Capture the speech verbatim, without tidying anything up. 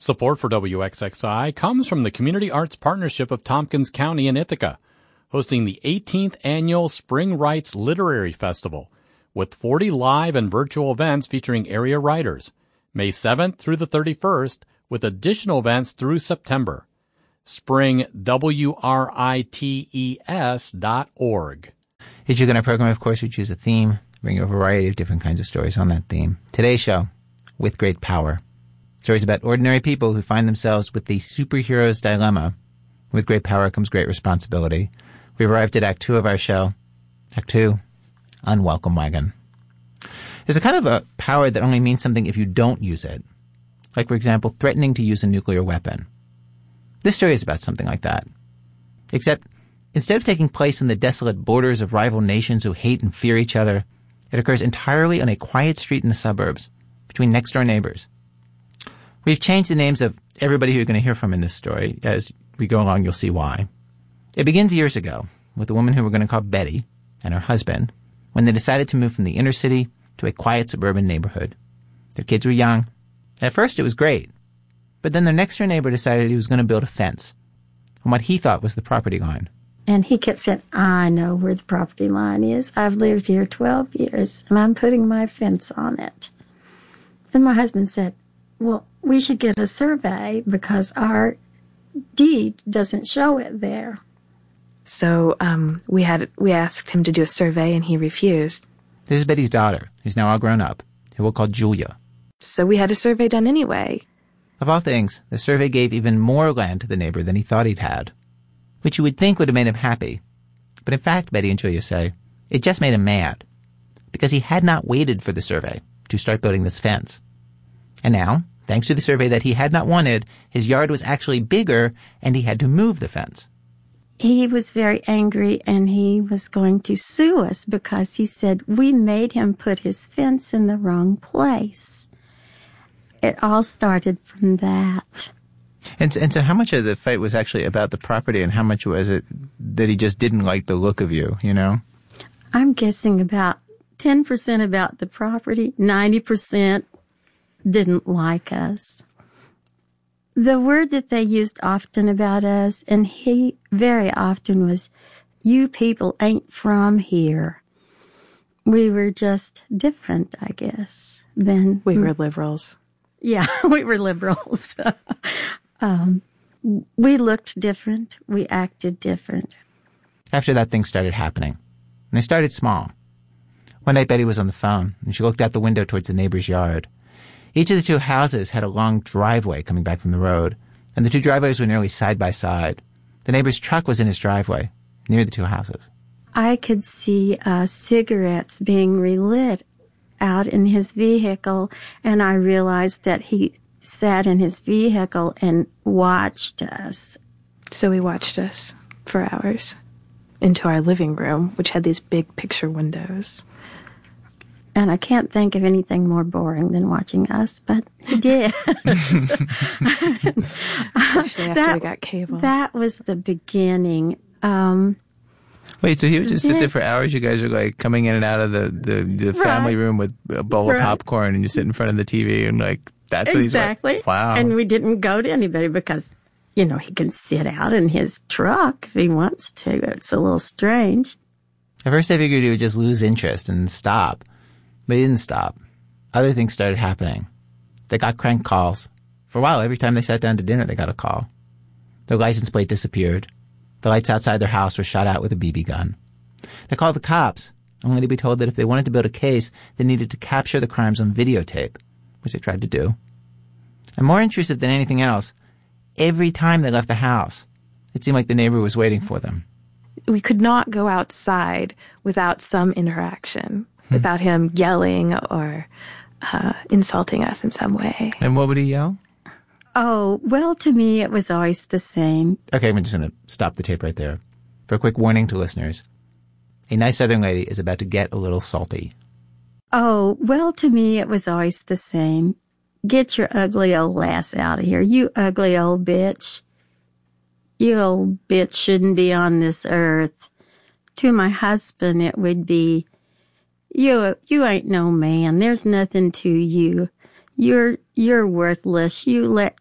Support for W X X I comes from the Community Arts Partnership of Tompkins County in Ithaca, hosting the eighteenth Annual Spring Writes Literary Festival, with forty live and virtual events featuring area writers, May seventh through the thirty-first, with additional events through September. Spring W R I T E S dot org. Each week on our program, of course, we choose a theme, bring you a variety of different kinds of stories on that theme. Today's show, With Great Power. Stories about ordinary people who find themselves with the superhero's dilemma. With great power comes great responsibility. We've arrived at Act Two of our show. Act Two, Unwelcome Wagon. There's a kind of a power that only means something if you don't use it. Like, for example, threatening to use a nuclear weapon. This story is about something like that. Except, instead of taking place in the desolate borders of rival nations who hate and fear each other, it occurs entirely on a quiet street in the suburbs, between next-door neighbors. We've changed the names of everybody who you're going to hear from in this story. As we go along, you'll see why. It begins years ago with a woman who we're going to call Betty and her husband when they decided to move from the inner city to a quiet suburban neighborhood. Their kids were young. At first, it was great. But then their next-door neighbor decided he was going to build a fence on what he thought was the property line. And he kept saying, I know where the property line is. I've lived here twelve years, and I'm putting my fence on it. And my husband said, well, we should get a survey because our deed doesn't show it there. So um, we had we asked him to do a survey, and he refused. This is Betty's daughter, who's now all grown up, who we'll call Julia. So we had a survey done anyway. Of all things, the survey gave even more land to the neighbor than he thought he'd had, which you would think would have made him happy. But in fact, Betty and Julia say, it just made him mad, because he had not waited for the survey to start building this fence. And now, thanks to the survey that he had not wanted, his yard was actually bigger, and he had to move the fence. He was very angry, and he was going to sue us because he said we made him put his fence in the wrong place. It all started from that. And, and so how much of the fight was actually about the property, and how much was it that he just didn't like the look of you, you know? I'm guessing about ten percent about the property, ninety percent didn't like us. The word that they used often about us, and he very often was, you people ain't from here. We were just different, I guess, than... We were liberals. Yeah, we were liberals. um, we looked different. We acted different. After that, things started happening. And they started small. One night, Betty was on the phone, and she looked out the window towards the neighbor's yard. Each of the two houses had a long driveway coming back from the road, and the two driveways were nearly side by side. The neighbor's truck was in his driveway, near the two houses. I could see uh, cigarettes being relit out in his vehicle, and I realized that he sat in his vehicle and watched us. So he watched us for hours into our living room, which had these big picture windows. And I can't think of anything more boring than watching us, but he did. Especially after that, we got cable. That was the beginning. Um, Wait, so he would just sit there for hours? You guys are like coming in and out of the, the, the family right. room with a bowl right. of popcorn, and you sit in front of the T V, and like, that's exactly. what he's like. Exactly. Wow. And we didn't go to anybody because, you know, he can sit out in his truck if he wants to. It's a little strange. At first I figured he would just lose interest and stop. But he didn't stop. Other things started happening. They got crank calls. For a while, every time they sat down to dinner, they got a call. Their license plate disappeared. The lights outside their house were shot out with a B B gun. They called the cops, only to be told that if they wanted to build a case, they needed to capture the crimes on videotape, which they tried to do. And more intrusive than anything else, every time they left the house, it seemed like the neighbor was waiting for them. We could not go outside without some interaction. Without him yelling or uh, insulting us in some way. And what would he yell? Oh, well, to me, it was always the same. Okay, I'm just going to stop the tape right there. For a quick warning to listeners, a nice Southern lady is about to get a little salty. Oh, well, to me, it was always the same. Get your ugly old ass out of here, you ugly old bitch. You old bitch shouldn't be on this earth. To my husband, it would be... You, you ain't no man. There's nothing to you. You're, you're worthless. You let